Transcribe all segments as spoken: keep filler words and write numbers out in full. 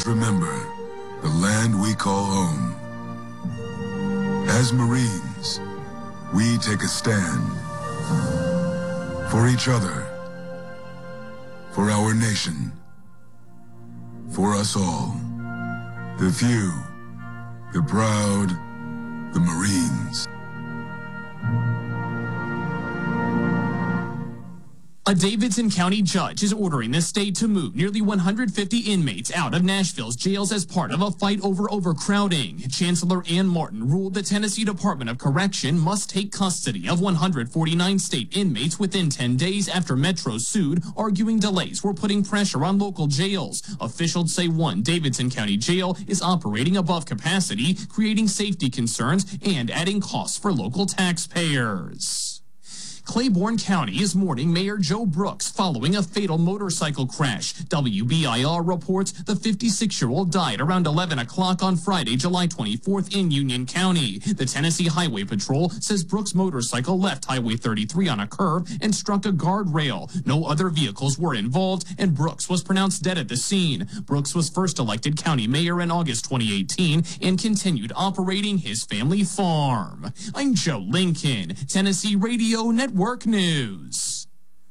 always remember the land we call home. As Marines, we take a stand for each other, for our nation, for us all. The few, the proud, the Marines. A Davidson County judge is ordering the state to move nearly one hundred fifty inmates out of Nashville's jails as part of a fight over overcrowding. Chancellor Ann Martin ruled the Tennessee Department of Correction must take custody of one hundred forty-nine state inmates within ten days after Metro sued, arguing delays were putting pressure on local jails. Officials say one Davidson County jail is operating above capacity, creating safety concerns and adding costs for local taxpayers. Claiborne County is mourning Mayor Joe Brooks following a fatal motorcycle crash. W B I R reports the fifty-six-year-old died around eleven o'clock on Friday, July twenty-fourth in Union County. The Tennessee Highway Patrol says Brooks' motorcycle left Highway thirty-three on a curve and struck a guardrail. No other vehicles were involved, and Brooks was pronounced dead at the scene. Brooks was first elected county mayor in August twenty eighteen and continued operating his family farm. I'm Joe Lincoln, Tennessee Radio Network. Work News.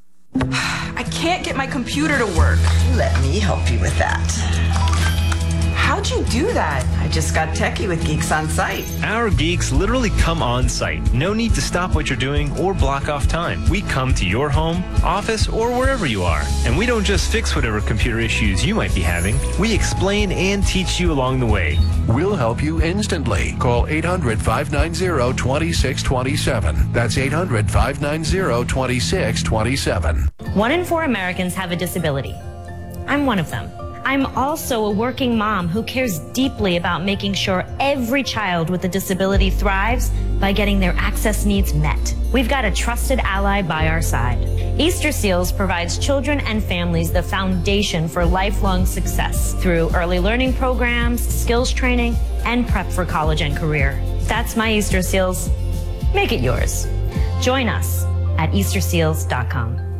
I can't get my computer to work. Let me help you with that. How'd you do that? I just got techie with Geeks on Site. Our geeks literally come on site. No need to stop what you're doing or block off time. We come to your home, office, or wherever you are. And we don't just fix whatever computer issues you might be having. We explain and teach you along the way. We'll help you instantly. Call eight hundred, five nine zero, two six two seven. That's eight hundred, five nine zero, two six two seven. One in four Americans have a disability. I'm one of them. I'm also a working mom who cares deeply about making sure every child with a disability thrives by getting their access needs met. We've got a trusted ally by our side. Easter Seals provides children and families the foundation for lifelong success through early learning programs, skills training, and prep for college and career. That's my Easter Seals. Make it yours. Join us at easter seals dot com.